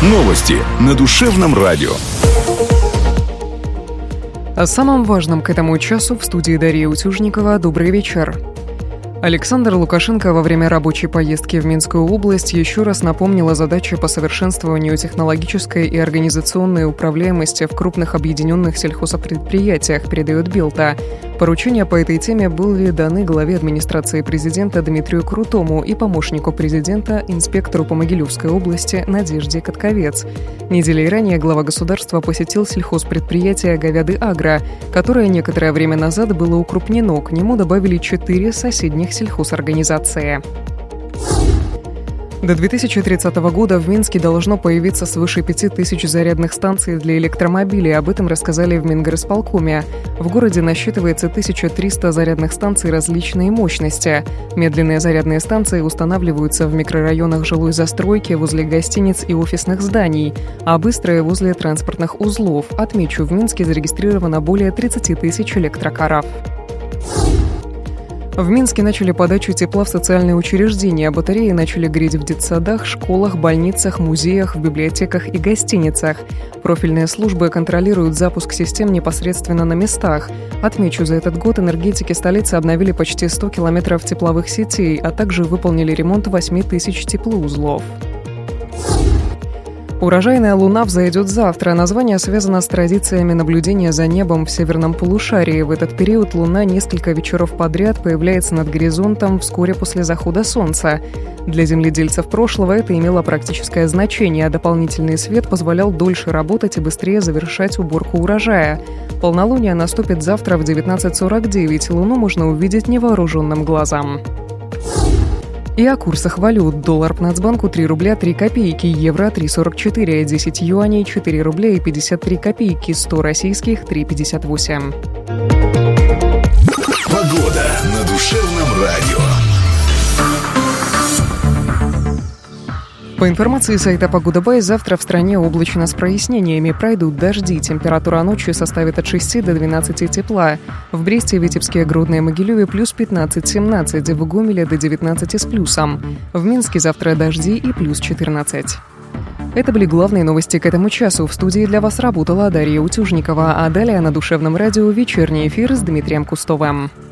Новости на Душевном радио. О самом важном к этому часу в студии Дарья Утюжникова. Добрый вечер. Александр Лукашенко во время рабочей поездки в Минскую область еще раз напомнил о задаче по совершенствованию технологической и организационной управляемости в крупных объединенных сельхозпредприятиях, передает Белта. Поручения по этой теме были даны главе администрации президента Дмитрию Крутому и помощнику президента, инспектору по Могилевской области Надежде Катковец. Неделей ранее глава государства посетил сельхозпредприятие «Говяды Агро», которое некоторое время назад было укрупнено. К нему добавили 4 соседних сельхозорганизации. До 2030 года в Минске должно появиться свыше 5000 зарядных станций для электромобилей. Об этом рассказали в Мингорисполкоме. В городе насчитывается 1300 зарядных станций различной мощности. Медленные зарядные станции устанавливаются в микрорайонах жилой застройки, возле гостиниц и офисных зданий, а быстрые — возле транспортных узлов. Отмечу, в Минске зарегистрировано более 30 тысяч электрокаров. В Минске начали подачу тепла в социальные учреждения. Батареи начали греть в детсадах, школах, больницах, музеях, в библиотеках и гостиницах. Профильные службы контролируют запуск систем непосредственно на местах. Отмечу, за этот год энергетики столицы обновили почти 100 километров тепловых сетей, а также выполнили ремонт 8000 теплоузлов. Урожайная луна взойдет завтра. Название связано с традициями наблюдения за небом в северном полушарии. В этот период луна несколько вечеров подряд появляется над горизонтом вскоре после захода солнца. Для земледельцев прошлого это имело практическое значение, а дополнительный свет позволял дольше работать и быстрее завершать уборку урожая. Полнолуние наступит завтра в 19:49. Луну можно увидеть невооруженным глазом. И о курсах валют. Доллар по Нацбанку 3 рубля 3 копейки, евро 3,44, 10 юаней 4 рубля и 53 копейки, 100 российских 3,58. Погода на Душевном радио. По информации сайта «Погода.бай», завтра в стране облачно с прояснениями, пройдут дожди. Температура ночью составит от 6 до 12 тепла. В Бресте, Витебске, Гродно и Могилеве плюс 15-17, в Гомеле до 19 с плюсом. В Минске завтра дожди и плюс 14. Это были главные новости к этому часу. В студии для вас работала Дарья Утюжникова, а далее на Душевном радио вечерний эфир с Дмитрием Кустовым.